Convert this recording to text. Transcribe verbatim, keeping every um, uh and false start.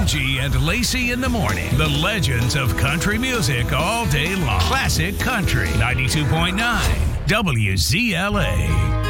G and Lacey in the morning. The legends of country music all day long. Classic Country ninety-two point nine W Z L A.